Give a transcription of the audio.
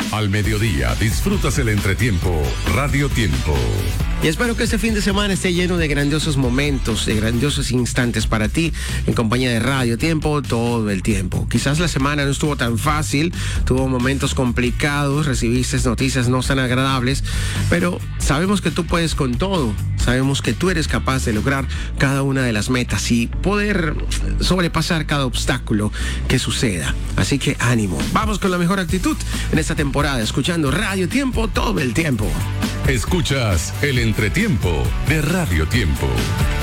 Al mediodía disfrutas el entretiempo Radio Tiempo. Y espero que este fin de semana esté lleno de grandiosos momentos, de grandiosos instantes para ti, en compañía de Radio Tiempo todo el tiempo. Quizás la semana no estuvo tan fácil, tuvo momentos complicados, recibiste noticias no tan agradables, pero sabemos que tú puedes con todo. Sabemos que tú eres capaz de lograr cada una de las metas y poder sobrepasar cada obstáculo que suceda. Así que ánimo. Vamos con la mejor actitud en esta temporada, escuchando Radio Tiempo todo el tiempo. Escuchas el entretiempo de Radio Tiempo.